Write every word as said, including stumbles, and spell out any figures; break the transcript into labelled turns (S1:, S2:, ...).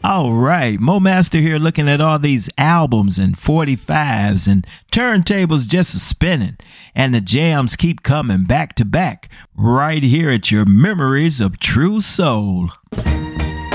S1: All right, Mo Master here looking at all these albums and forty-fives and turntables just spinning, and the jams keep coming back to back right here at your Memories of True Soul.